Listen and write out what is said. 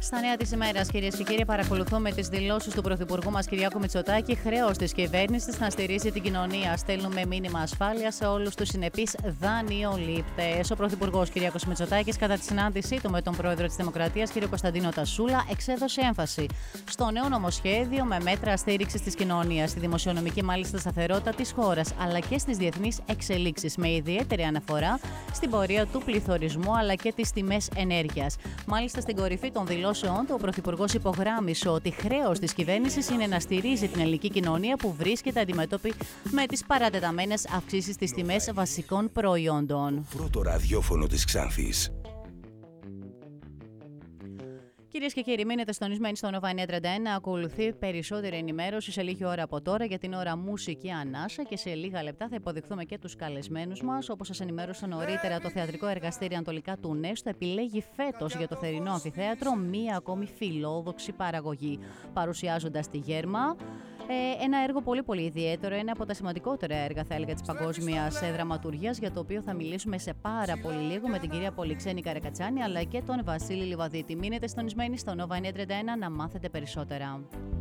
Στα νέα της ημέρας, κυρίες και κύριοι, παρακολουθούμε τις δηλώσεις του Πρωθυπουργού μας Κυριάκου Μητσοτάκη. Χρέος της κυβέρνησης να στηρίζει την κοινωνία. Στέλνουμε μήνυμα ασφάλεια σε όλους τους συνεπείς δανειολήπτες. Ο Πρωθυπουργός Κυριάκος Μητσοτάκης, κατά τη συνάντησή του με τον Πρόεδρο της Δημοκρατίας, κ. Κωνσταντίνο Τασούλα, εξέδωσε έμφαση στο νέο νομοσχέδιο με μέτρα στήριξης της κοινωνίας, στη δημοσιονομική μάλιστα σταθερότητα της χώρας, αλλά και στις διεθνείς εξελίξεις, με ιδιαίτερη αναφορά στην πορεία του πληθωρισμού αλλά και τις τιμές ενέργειας. Μάλιστα, στην κορυφή των δηλώσεων του, ο Πρωθυπουργός υπογράμμισε ότι χρέος της κυβέρνησης είναι να στηρίζει την ελληνική κοινωνία που βρίσκεται αντιμέτωπη με τις παρατεταμένες αυξήσεις στις τιμές βασικών προϊόντων. Πρώτο ραδιόφωνο της Ξάνθης. Κυρίες και κύριοι, μείνετε συντονισμένοι στο Nova 931. Ακολουθεί περισσότερη ενημέρωση σε λίγη ώρα από τώρα. Για την ώρα μουσική ανάσα και σε λίγα λεπτά θα υποδεχθούμε και τους καλεσμένους μας. Όπως σας ενημέρωσα νωρίτερα, το Θεατρικό Εργαστήριο Ανατολικά του Νέστο επιλέγει φέτος για το θερινό αμφιθέατρο μία ακόμη φιλόδοξη παραγωγή, παρουσιάζοντας τη Γέρμα. Ένα έργο πολύ ιδιαίτερο, ένα από τα σημαντικότερα έργα, θα έλεγα, της παγκόσμιας δραματουργίας, για το οποίο θα μιλήσουμε σε πάρα πολύ λίγο με την κυρία Πολυξένη Καρακατσάνη αλλά και τον Βασίλη Λιβαδίτη. Μείνετε συντονισμένοι στο Nova 931 να μάθετε περισσότερα.